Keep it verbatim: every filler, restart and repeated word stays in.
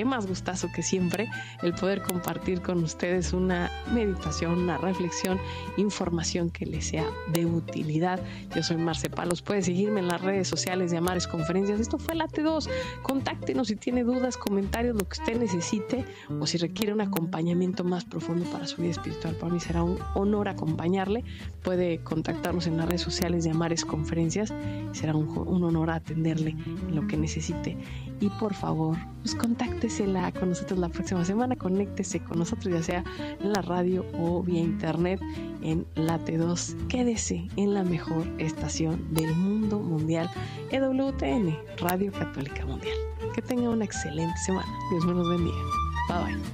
qué más gustazo que siempre el poder compartir con ustedes una meditación, una reflexión, información que les sea de utilidad. Yo soy Marce Palos, puede seguirme en las redes sociales de Amares Conferencias. Esto fue Late dos, contáctenos si tiene dudas, comentarios, lo que usted necesite o si requiere un acompañamiento más profundo para su vida espiritual. Para mí será un honor acompañarle. Puede contactarnos en las redes sociales de Amares Conferencias y será un, un honor atenderle en lo que necesite. Y por favor, pues contáctesela con nosotros la próxima semana, conéctese con nosotros ya sea en la radio o vía internet en Late dos. Quédese en la mejor estación del mundo mundial, E W T N, Radio Católica Mundial. Que tenga una excelente semana. Dios me los bendiga. Bye bye.